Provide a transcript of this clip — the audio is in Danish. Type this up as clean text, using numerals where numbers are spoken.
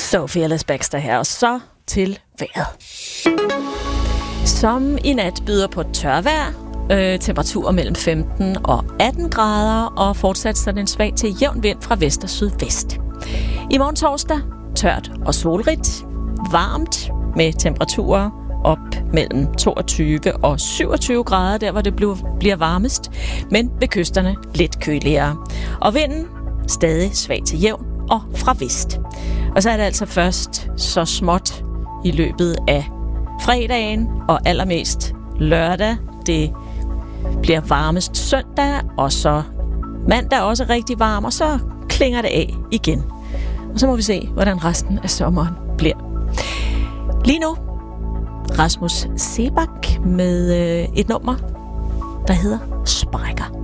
Sophie Ellis Bextor her, og så til vejret. Som i nat byder på tørvejr, temperaturer mellem 15 og 18 grader, og fortsat sådan en svag til jævn vind fra vest og sydvest. I morgen torsdag tørt og solrigt, varmt med temperaturer op mellem 22 og 27 grader, der hvor det bliver varmest, men ved kysterne lidt køligere. Og vinden stadig svag til jævn og fra vest. Og så er det altså først så småt i løbet af fredagen og allermest lørdag. Det bliver varmest søndag, og så mandag også rigtig varm, og så klinger det af igen. Og så må vi se, hvordan resten af sommeren bliver. Lige nu, Rasmus Seebach med et nummer, der hedder Sprækker.